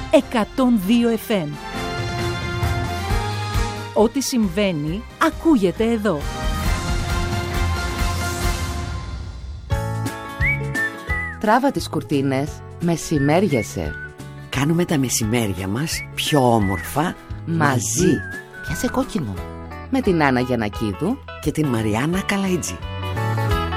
102 FM. Ό,τι συμβαίνει, ακούγεται εδώ. Τράβα τις κουρτίνες, μεσημέριασε. Κάνουμε τα μεσημέρια μας πιο όμορφα μαζί. Πιάσε κόκκινο. Με την Άννα Γιαννακίδου και την Μαριάννα Καλαϊτζή.